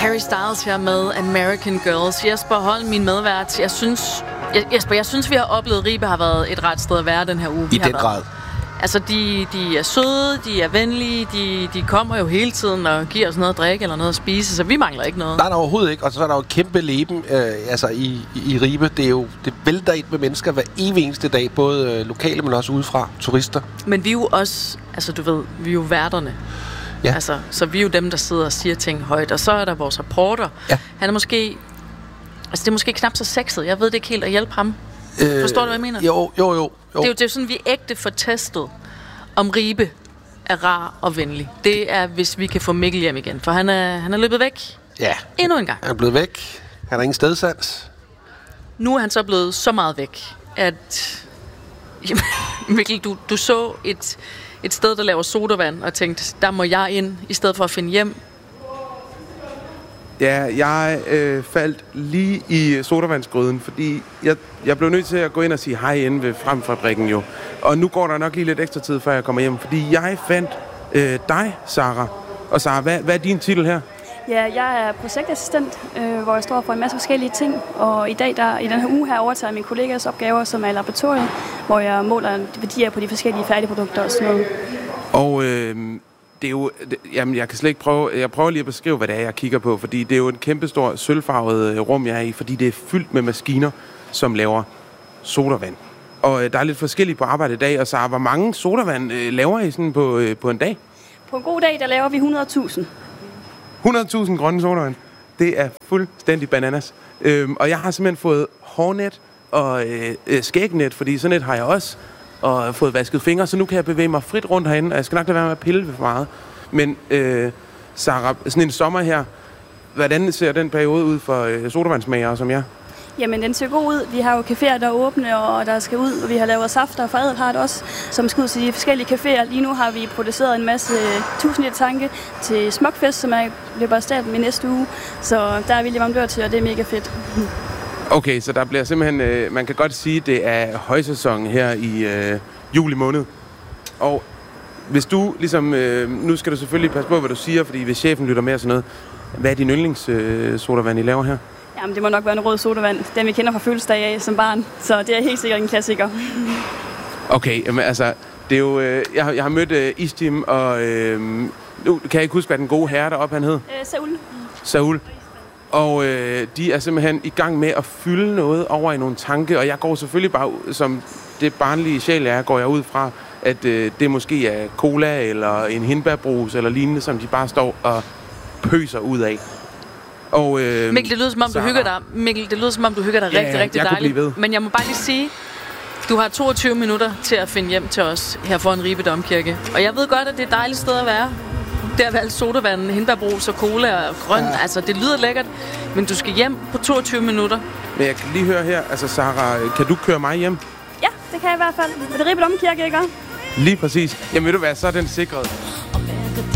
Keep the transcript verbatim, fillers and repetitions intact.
Harry Styles her med American Girls. Jesper Holm, min medvært. Jeg synes, Jesper, jeg synes, vi har oplevet, Ribe har været et ret sted at være den her uge. I den grad. Altså, de, de er søde, de er venlige, de, de kommer jo hele tiden og giver os noget at drikke eller noget at spise, så vi mangler ikke noget. Nej, der overhovedet ikke. Og så er der jo kæmpe leben øh, altså i, i, i Ribe. Det er jo det vælter ind med mennesker hver evig eneste dag, både øh, lokale, men også udefra, turister. Men vi er jo også, altså du ved, vi er jo værterne. Ja. Altså, så vi er jo dem, der sidder og siger ting højt. Og så er der vores reporter. Ja. Han er måske, altså det er måske knap så sexet. Jeg ved det ikke helt at hjælpe ham. Øh, Forstår du, hvad jeg mener? Jo, jo, jo. jo. Det er jo det er sådan, vi er ægte for testet, om Ribe er rar og venlig. Det er, hvis vi kan få Mikkel hjem igen. For han er, han er løbet væk. Ja. Endnu en gang. Han er blevet væk. Han har ingen stedsans. Nu er han så blevet så meget væk, at jamen, Mikkel, du, du så et, et sted, der laver sodavand, og tænkte, der må jeg ind, i stedet for at finde hjem. Ja, jeg øh, faldt lige i sodavandsgryden, fordi jeg, jeg blev nødt til at gå ind og sige hej inde ved Fremfabrikken jo. Og nu går der nok lige lidt ekstra tid, før jeg kommer hjem, fordi jeg fandt øh, dig, Sara. Og Sara, hvad, hvad er din titel her? Ja, jeg er projektassistent, øh, hvor jeg står for en masse forskellige ting. Og i dag, der, i den her uge her, overtager jeg min kollegas opgaver, som er i laboratoriet, hvor jeg måler værdier på de forskellige færdigprodukter og sådan noget. Og øh, det er jo, det, jamen jeg kan slet ikke prøve, jeg prøver lige at beskrive, hvad det er, jeg kigger på, fordi det er jo en kæmpestor sølvfarvet rum, jeg er i, fordi det er fyldt med maskiner, som laver sodavand. Og øh, der er lidt forskelligt på arbejde i dag, og så hvor mange sodavand øh, laver I sådan på, øh, på en dag? På en god dag, der laver vi hundrede tusind. hundrede tusind grønne sodavand. Det er fuldstændig bananas. Øhm, og jeg har simpelthen fået hårnet og øh, øh, skægnet, fordi sådan et har jeg også, og fået vasket fingre, så nu kan jeg bevæge mig frit rundt herinde, og jeg skal nok lade være med at pille for meget. Men øh, Sara, sådan en sommer her, hvordan ser den periode ud for øh, sodavandsmagere som jeg? Jamen, den ser god ud. Vi har jo caféer, der er åbne, og der skal ud, og vi har lavet safter fra Adelhardt også, som skal ud til de forskellige caféer. Lige nu har vi produceret en masse tusind liter tanke til Smukfest, som er løber af staten i næste uge. Så der er vi leverandør til, og det er mega fedt. Okay, så der bliver simpelthen, øh, man kan godt sige, at det er højsæson her i øh, juli måned. Og hvis du ligesom, øh, nu skal du selvfølgelig passe på, hvad du siger, fordi hvis chefen lytter med og sådan noget, hvad er din yndlingssodavand, øh, I laver her? Jamen, det må nok være en rød sodavand. Den vi kender fra fødselsdag af som barn. Så det er helt sikkert en klassiker. Okay, jamen altså, det er jo, øh, jeg, har, jeg har mødt øh, Istim, og øh, nu kan jeg ikke huske, hvad den gode herre deroppe han hed? Øh, Saul. Saul. Og øh, de er simpelthen i gang med at fylde noget over i nogle tanke, og jeg går selvfølgelig bare, som det barnlige sjæl er, går jeg ud fra, at øh, det måske er cola eller en hindbærbrus eller lignende, som de bare står og pøser ud af. Og, øh, Mikkel, det lyder som om, du hygger dig. Mikkel, det lyder som om, du hygger dig ja, rigtig, rigtig jeg dejligt. Men jeg må bare lige sige, du har toogtyve minutter til at finde hjem til os her foran Ribe Domkirke. Og jeg ved godt, at det er et dejligt sted at være. Der er valgt sodavand, hindbærbrus og cola og grøn. Ja. Altså, det lyder lækkert. Men du skal hjem på toogtyve minutter. Men jeg kan lige høre her, altså Sara, kan du køre mig hjem? Ja, det kan jeg i hvert fald. Ved det Ribe Domkirke, ikke? Lige præcis. Jamen ved du hvad, så er den sikret.